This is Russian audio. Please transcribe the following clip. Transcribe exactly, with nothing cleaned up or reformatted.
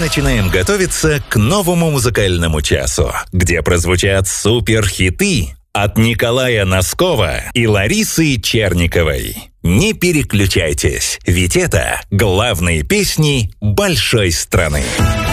начинаем готовиться к новому музыкальному часу, где прозвучат суперхиты от Николая Носкова и Ларисы Черниковой. Не переключайтесь, ведь это главные песни большой страны.